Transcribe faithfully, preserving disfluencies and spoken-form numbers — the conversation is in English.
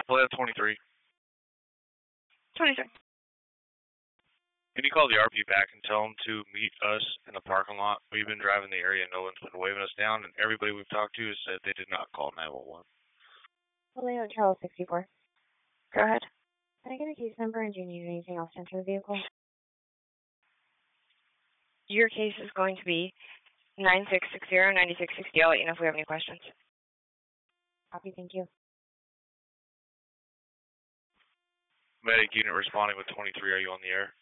Play at twenty-three. twenty-three. Can you call the R P back and tell them to meet us in the parking lot? We've been driving the area, no one's been waving us down, and everybody we've talked to has said they did not call nine one one. Leo Charles sixty-four. Go ahead. Can I get a case number, and do you need anything else to enter the vehicle? Your case is going to be nine six six zero, nine six six zero. I'll let you know if we have any questions. Copy, thank you. Medic unit responding with twenty-three. Are you on the air?